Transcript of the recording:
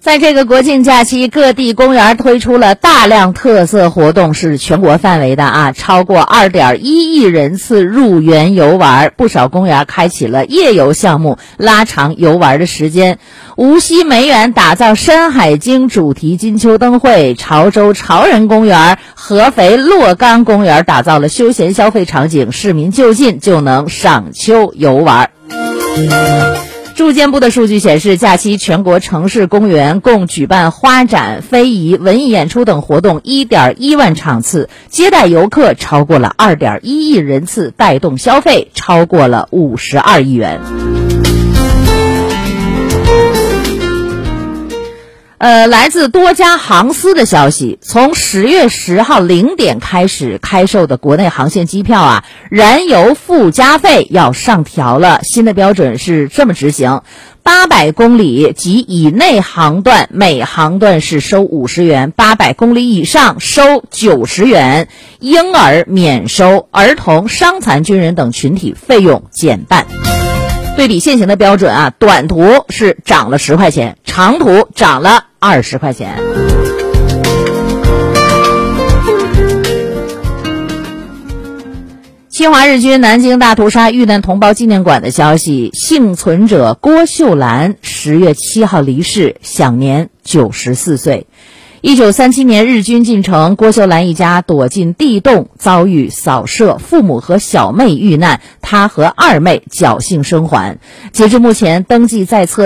在这个国庆假期，各地公园推出了大量特色活动，是全国范围的啊，超过2.1亿人次入园游玩，不少公园开启了夜游项目，拉长游玩的时间。无锡梅园打造《山海经》主题金秋灯会，潮州潮人公园、合肥洛冈公园打造了休闲消费场景，市民就近就能赏秋游玩。住建部的数据显示，假期全国城市公园共举办花展、非遗、文艺演出等活动1.1万场次，接待游客超过了2.1亿人次，带动消费超过了52亿元。来自多家航司的消息，从10月10号0点开始开售的国内航线机票啊，燃油附加费要上调了。新的标准是这么执行：800公里及以内航段，每航段是收50元；800公里以上收90元。婴儿免收，儿童、伤残军人等群体费用减半。对比现行的标准啊，短途是涨了10块钱，长途涨了20块钱。侵华日军南京大屠杀遇难同胞纪念馆的消息，幸存者郭秀兰10月7号离世，享年94岁。1937年日军进城，郭秀兰一家躲进地洞，遭遇扫射，父母和小妹遇难，她和二妹侥幸生还。截至目前，登记在册